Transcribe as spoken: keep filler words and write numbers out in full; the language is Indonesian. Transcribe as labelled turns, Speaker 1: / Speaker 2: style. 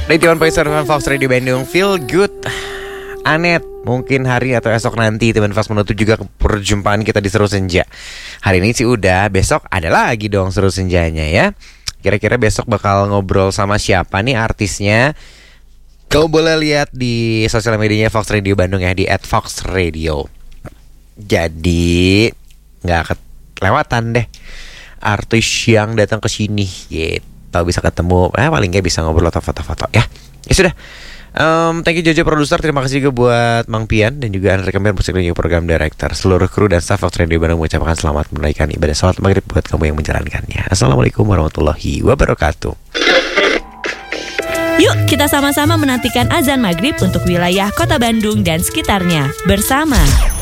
Speaker 1: delapan koma tujuh Fox Radio Bandung, feel good. Anet, mungkin hari atau esok nanti teman Fox menutup juga perjumpaan kita di Seru Senja. Hari ini sih udah, besok ada lagi dong Seru Senjanya ya. Kira-kira besok bakal ngobrol sama siapa nih artisnya? Kau boleh lihat di sosial medianya Fox Radio Bandung ya, di et fox radio. Jadi nggak kelewatan deh artis yang datang ke sini gitu. Tahu bisa ketemu, eh paling nggak bisa ngobrol atau foto-foto ya. Ya sudah. Um, thank you Jojo produser, terima kasih juga buat Mang Pian dan juga Andre Kemir musik dan juga program director. Seluruh kru dan staf Fox Radio Bandung mengucapkan selamat menunaikan ibadah salat maghrib buat kamu yang menjalankannya. Assalamualaikum warahmatullahi wabarakatuh.
Speaker 2: Yuk kita sama-sama menantikan azan maghrib untuk wilayah Kota Bandung dan sekitarnya bersama